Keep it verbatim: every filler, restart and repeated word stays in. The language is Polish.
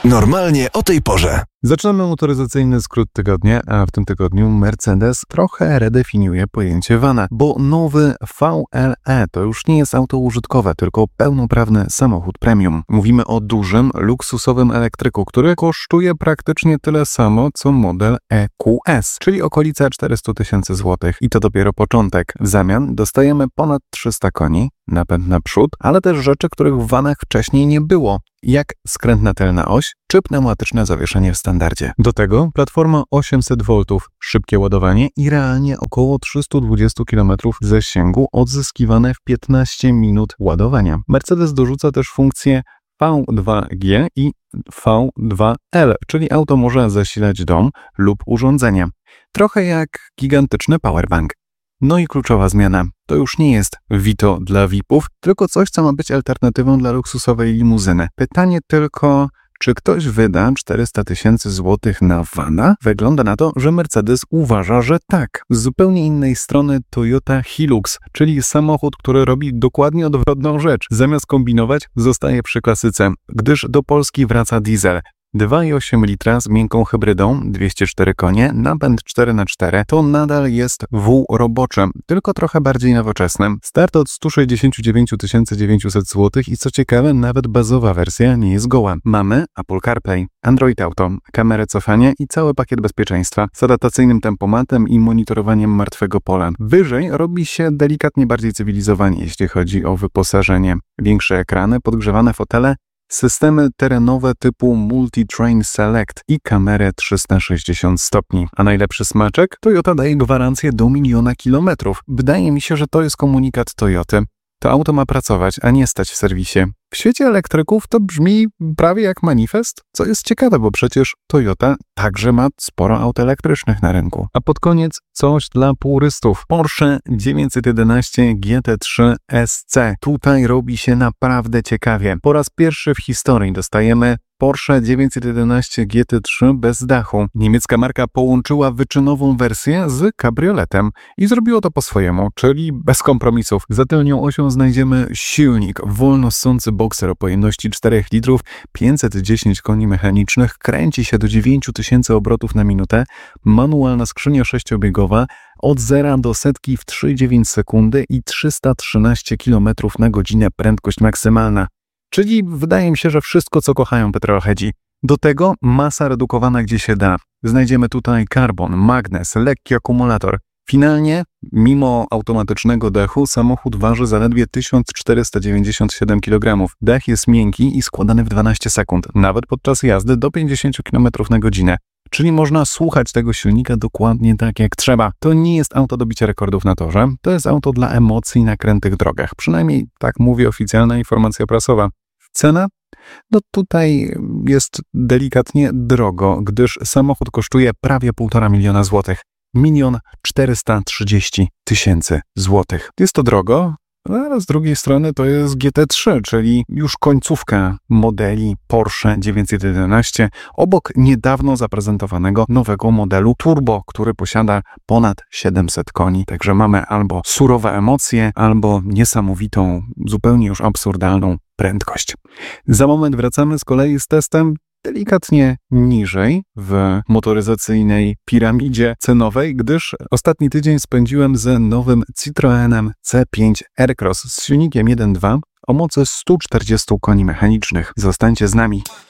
Normalnie o tej porze. Zaczynamy motoryzacyjny skrót tygodnia, a w tym tygodniu Mercedes trochę redefiniuje pojęcie vana, bo nowy V L E to już nie jest auto użytkowe, tylko pełnoprawny samochód premium. Mówimy o dużym, luksusowym elektryku, który kosztuje praktycznie tyle samo, co model E Q S, czyli okolice czterysta tysięcy złotych. I to dopiero początek. W zamian dostajemy ponad trzysta koni, napęd naprzód, ale też rzeczy, których w vanach wcześniej nie było, jak skrętna tylna oś czy pneumatyczne zawieszenie w standardzie. Do tego platforma osiemset woltów, szybkie ładowanie i realnie około trzysta dwadzieścia kilometrów zasięgu odzyskiwane w piętnaście minut ładowania. Mercedes dorzuca też funkcję V dwa G i V dwa L, czyli auto może zasilać dom lub urządzenia. Trochę jak gigantyczny powerbank. No i kluczowa zmiana. To już nie jest Vito dla V I P-ów, tylko coś, co ma być alternatywą dla luksusowej limuzyny. Pytanie tylko, czy ktoś wyda czterysta tysięcy złotych na vana? Wygląda na to, że Mercedes uważa, że tak. Z zupełnie innej strony Toyota Hilux, czyli samochód, który robi dokładnie odwrotną rzecz. Zamiast kombinować, zostaje przy klasyce, gdyż do Polski wraca diesel. dwa i osiem litra z miękką hybrydą, dwieście cztery konie, napęd cztery na cztery, to nadal jest wół roboczy, tylko trochę bardziej nowoczesny. Start od sto sześćdziesiąt dziewięć tysięcy dziewięćset złotych i co ciekawe, nawet bazowa wersja nie jest goła. Mamy Apple CarPlay, Android Auto, kamerę cofania i cały pakiet bezpieczeństwa z adaptacyjnym tempomatem i monitorowaniem martwego pola. Wyżej robi się delikatnie bardziej cywilizowanie, jeśli chodzi o wyposażenie. Większe ekrany, podgrzewane fotele, systemy terenowe typu Multi-Train Select i kamerę trzysta sześćdziesiąt stopni. A najlepszy smaczek? Toyota daje gwarancję do miliona kilometrów. Wydaje mi się, że to jest komunikat Toyoty. To auto ma pracować, a nie stać w serwisie. W świecie elektryków to brzmi prawie jak manifest, co jest ciekawe, bo przecież Toyota także ma sporo aut elektrycznych na rynku. A pod koniec coś dla purystów. Porsche dziewięćset jedenaście G T trzy S C. Tutaj robi się naprawdę ciekawie. Po raz pierwszy w historii dostajemy Porsche dziewięćset jedenaście G T trzy bez dachu. Niemiecka marka połączyła wyczynową wersję z kabrioletem i zrobiło to po swojemu, czyli bez kompromisów. Za tylnią osią znajdziemy silnik, wolno ssący bokser o pojemności cztery litrów, pięćset dziesięć koni mechanicznych, kręci się do dziewięć tysięcy obrotów na minutę, manualna skrzynia sześciobiegowa, od zera do setki w trzy przecinek dziewięć sekundy i trzysta trzynaście kilometrów na godzinę prędkość maksymalna. Czyli wydaje mi się, że wszystko, co kochają petrolheadzi. Do tego masa redukowana gdzie się da. Znajdziemy tutaj karbon, magnes, lekki akumulator. Finalnie, mimo automatycznego dachu, samochód waży zaledwie tysiąc czterysta dziewięćdziesiąt siedem kilogramów. Dach jest miękki i składany w dwanaście sekund, nawet podczas jazdy do pięćdziesiąt kilometrów na godzinę. Czyli można słuchać tego silnika dokładnie tak jak trzeba. To nie jest auto do bicia rekordów na torze, to jest auto dla emocji na krętych drogach. Przynajmniej tak mówi oficjalna informacja prasowa. Cena? No tutaj jest delikatnie drogo, gdyż samochód kosztuje prawie półtora miliona złotych. Milion czterysta trzydzieści tysięcy złotych. Jest to drogo, ale z drugiej strony to jest G T trzy, czyli już końcówka modeli Porsche dziewięćset jedenaście, obok niedawno zaprezentowanego nowego modelu Turbo, który posiada ponad siedemset koni. Także mamy albo surowe emocje, albo niesamowitą, zupełnie już absurdalną prędkość. Za moment wracamy z kolei z testem delikatnie niżej w motoryzacyjnej piramidzie cenowej, gdyż ostatni tydzień spędziłem z nowym Citroenem C pięć Aircross z silnikiem jeden przecinek dwa o mocy stu czterdziestu koni mechanicznych. Zostańcie z nami.